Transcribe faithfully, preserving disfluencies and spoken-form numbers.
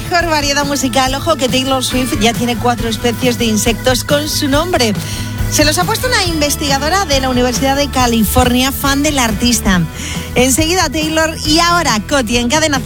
mejor variedad musical. Ojo que Taylor Swift ya tiene cuatro especies de insectos con su nombre. Se los ha puesto una investigadora de la Universidad de California, fan del artista. Enseguida Taylor y ahora Coti en Cadena